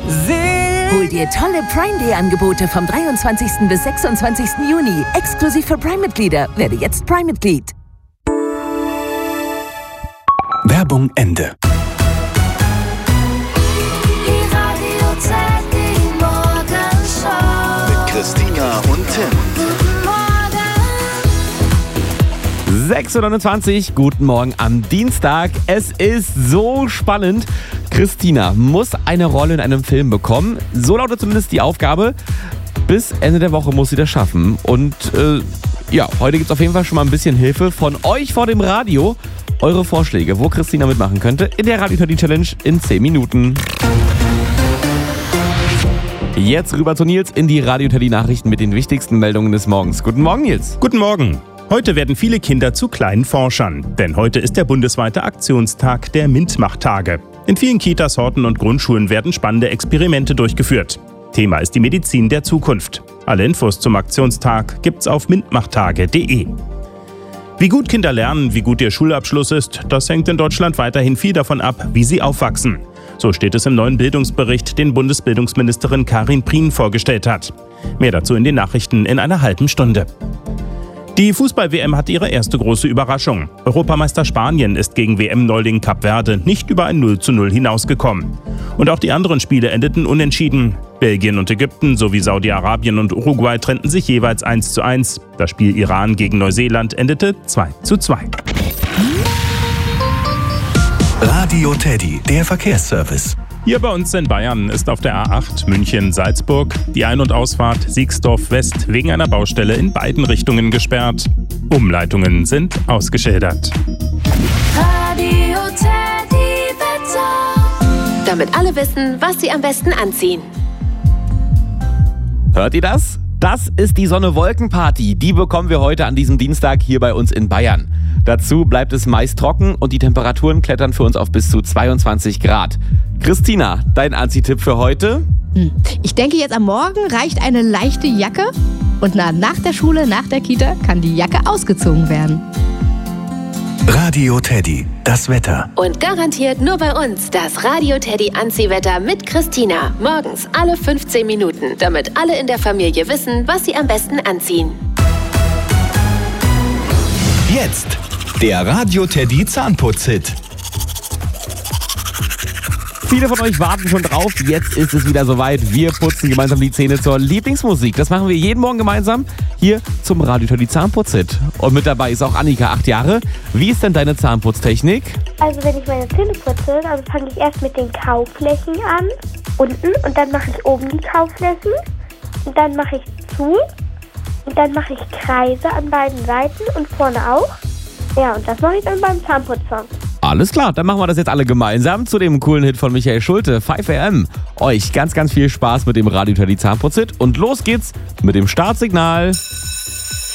Hol dir tolle Prime Day Angebote vom 23. bis 26. Juni. Exklusiv für Prime-Mitglieder. Werde jetzt Prime-Mitglied. Werbung Ende. Die Radio Teddy Morgenshow. Mit Christina und Tim. Guten Morgen. 6:29 Uhr, guten Morgen am Dienstag. Es ist so spannend. Christina muss eine Rolle in einem Film bekommen. So lautet zumindest die Aufgabe. Bis Ende der Woche muss sie das schaffen. Und heute gibt es auf jeden Fall schon mal ein bisschen Hilfe von euch vor dem Radio. Eure Vorschläge, wo Christina mitmachen könnte, in der Radio Teddy Challenge in 10 Minuten. Jetzt rüber zu Nils in die Radio Teddy Nachrichten mit den wichtigsten Meldungen des Morgens. Guten Morgen, Nils. Guten Morgen. Heute werden viele Kinder zu kleinen Forschern, denn heute ist der bundesweite Aktionstag der MINT-Mach-Tage. In vielen Kitas, Horten und Grundschulen werden spannende Experimente durchgeführt. Thema ist die Medizin der Zukunft. Alle Infos zum Aktionstag gibt's auf mintmachtage.de. Wie gut Kinder lernen, wie gut ihr Schulabschluss ist, das hängt in Deutschland weiterhin viel davon ab, wie sie aufwachsen. So steht es im neuen Bildungsbericht, den Bundesbildungsministerin Karin Prien vorgestellt hat. Mehr dazu in den Nachrichten in einer halben Stunde. Die Fußball-WM hat ihre erste große Überraschung. Europameister Spanien ist gegen WM-Neuling Kap Verde nicht über ein 0:0 hinausgekommen. Und auch die anderen Spiele endeten unentschieden. Belgien und Ägypten sowie Saudi-Arabien und Uruguay trennten sich jeweils 1:1. Das Spiel Iran gegen Neuseeland endete 2:2. Radio Teddy, der Verkehrsservice. Hier bei uns in Bayern ist auf der A8 München-Salzburg die Ein- und Ausfahrt Siegsdorf West wegen einer Baustelle in beiden Richtungen gesperrt. Umleitungen sind ausgeschildert. Radio Teddy Wetter. Damit alle wissen, was sie am besten anziehen. Hört ihr das? Das ist die Sonne-Wolken-Party. Die bekommen wir heute an diesem Dienstag hier bei uns in Bayern. Dazu bleibt es meist trocken und die Temperaturen klettern für uns auf bis zu 22 Grad. Christina, dein Anziehtipp für heute? Ich denke, jetzt am Morgen reicht eine leichte Jacke und nach der Schule, nach der Kita kann die Jacke ausgezogen werden. Radio Teddy, das Wetter. Und garantiert nur bei uns das Radio Teddy Anziehwetter mit Christina. Morgens alle 15 Minuten, damit alle in der Familie wissen, was sie am besten anziehen. Jetzt der Radio Teddy Zahnputz-Hit. Viele von euch warten schon drauf. Jetzt ist es wieder soweit. Wir putzen gemeinsam die Zähne zur Lieblingsmusik. Das machen wir jeden Morgen gemeinsam hier zum Radio Teddy Zahnputz-Hit. Und mit dabei ist auch Annika, 8 Jahre. Wie ist denn deine Zahnputztechnik? Also wenn ich meine Zähne putze, dann fange ich erst mit den Kauflächen an, unten, und dann mache ich oben die Kauflächen und dann mache ich zu und dann mache ich Kreise an beiden Seiten und vorne auch. Ja, und das mache ich dann beim Zahnputzen. Alles klar, dann machen wir das jetzt alle gemeinsam zu dem coolen Hit von Michael Schulte, 5 AM. Euch ganz, ganz viel Spaß mit dem Radio Teddy Zahnputz-Hit und los geht's mit dem Startsignal.